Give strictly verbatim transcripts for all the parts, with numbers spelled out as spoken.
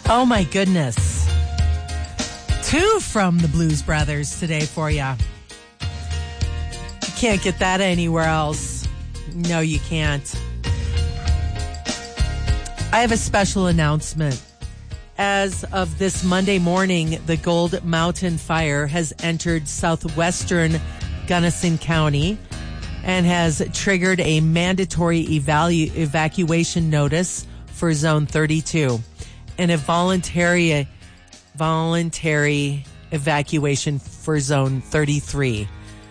Oh my goodness. Two from the Blues Brothers today for you. You can't get that anywhere else. No, you can't. I have a special announcement. As of this Monday morning, the Gold Mountain Fire has entered southwestern Gunnison County and has triggered a mandatory evalu- evacuation notice for Zone thirty-two and a voluntary voluntary evacuation for Zone thirty-three.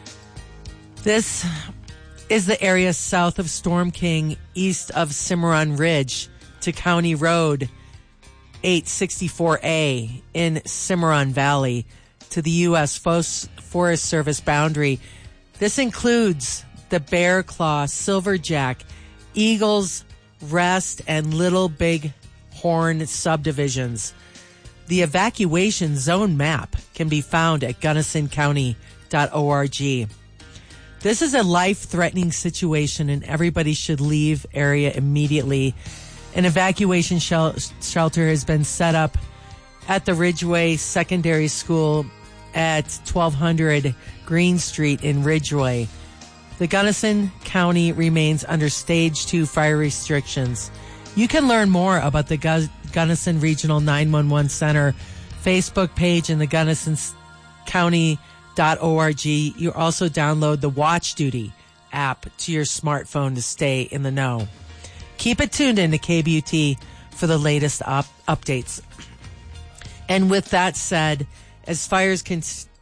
This is the area south of Storm King, east of Cimarron Ridge to County Road eight sixty-four A in Cimarron Valley to the U S Forest Service boundary. This includes the Bear Claw, Silverjack, Eagles Rest, and Little Big Horn subdivisions. The evacuation zone map can be found at gunnison county dot org. This is a life-threatening situation and everybody should leave area immediately. An evacuation shel- shelter has been set up at the Ridgeway Secondary School at twelve hundred Green Street in Ridgeway. The Gunnison County remains under Stage two fire restrictions. You can learn more about the Gu- Gunnison Regional nine one one Center Facebook page and the gunnison county dot org. You also download the Watch Duty app to your smartphone to stay in the know. Keep it tuned into K B U T for the latest op- updates. And with that said, as fires can,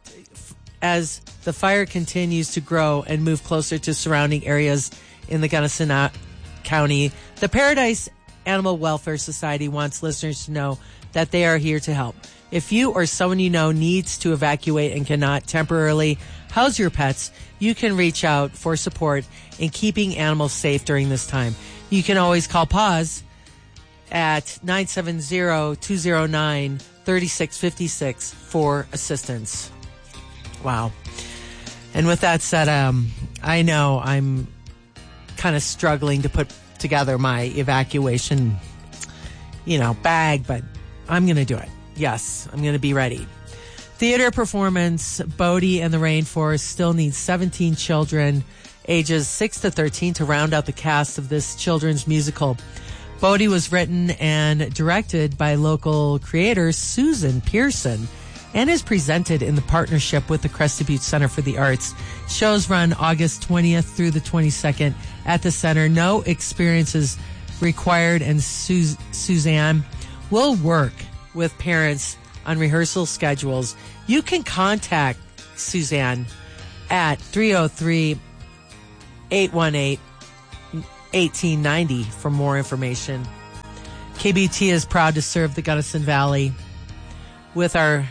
as the fire continues to grow and move closer to surrounding areas in the Gunnison County, the Paradise Animal Welfare Society wants listeners to know that they are here to help. If you or someone you know needs to evacuate and cannot temporarily house your pets, you can reach out for support in keeping animals safe during this time. You can always call PAWS at nine seven zero, two zero nine, three six five six for assistance. Wow. And with that said, um, I know I'm kind of struggling to put together my evacuation, you know, bag, but I'm going to do it. Yes, I'm going to be ready. Theater performance, Bodie and the Rainforest still needs seventeen children ages six to thirteen to round out the cast of this children's musical. Bodie was written and directed by local creator Susan Pearson and is presented in the partnership with the Crested Butte Center for the Arts. Shows run August twentieth through the twenty-second at the center. No experiences required, and Su- Suzanne will work with parents on rehearsal schedules. You can contact Suzanne at three oh three, eight one eight, one eight nine oh for more information. K B T is proud to serve the Gunnison Valley. With our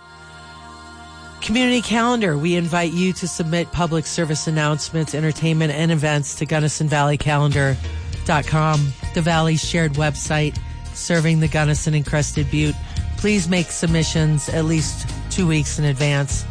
community calendar, we invite you to submit public service announcements, entertainment, and events to gunnison valley calendar dot com, the Valley's shared website serving the Gunnison and Crested Butte. Please make submissions at least two weeks in advance.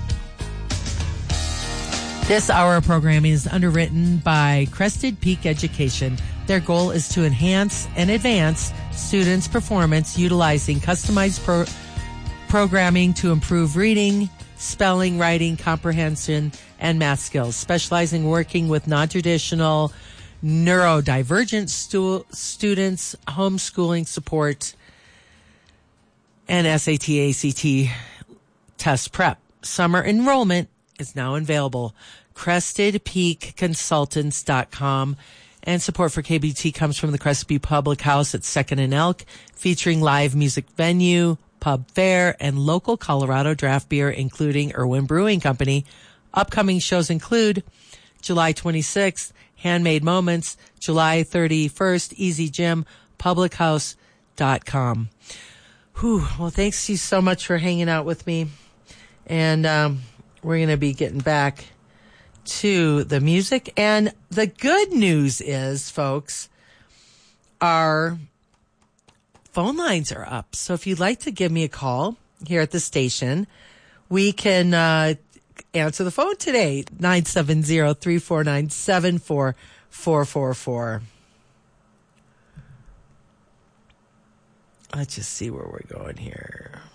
This hour of programming is underwritten by Crested Peak Education. Their goal is to enhance and advance students' performance utilizing customized pro- programming to improve reading, spelling, writing, comprehension, and math skills, specializing working with non-traditional neurodivergent stu- students, homeschooling support, and S A T, A C T test prep. Summer enrollment is now available. crested peak consultants dot com. And support for K B T comes from the Crested Butte Public House at second and Elk, featuring live music venue, pub fare, and local Colorado draft beer, including Irwin Brewing Company. Upcoming shows include July twenty-sixth, Handmade Moments, July thirty-first, Easy Gym, public house dot com. Whew. Well, thanks you so much for hanging out with me. And um, we're going to be getting back to the music. And the good news is, folks, our phone lines are up. So if you'd like to give me a call here at the station, we can uh, answer the phone today. nine seven zero, three four nine, seven four four four four. let's just see where we're going here.